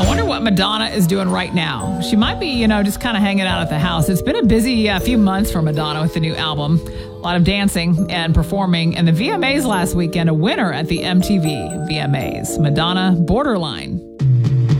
I wonder what Madonna is doing right now. She might be, just kind of hanging out at the house. It's been a busy few months for Madonna with the new album. A lot of dancing and performing. And the VMAs last weekend, a winner at the MTV VMAs. Madonna, Borderline.